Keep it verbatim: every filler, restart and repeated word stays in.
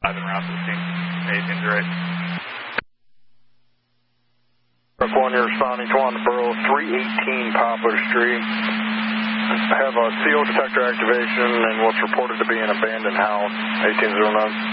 Driving around to the scene. eighteen's right. Truck one, you're responding to on the Borough three eighteen Poplar Street. Have a C O detector activation and what's reported to be an abandoned house, eighteen oh nine.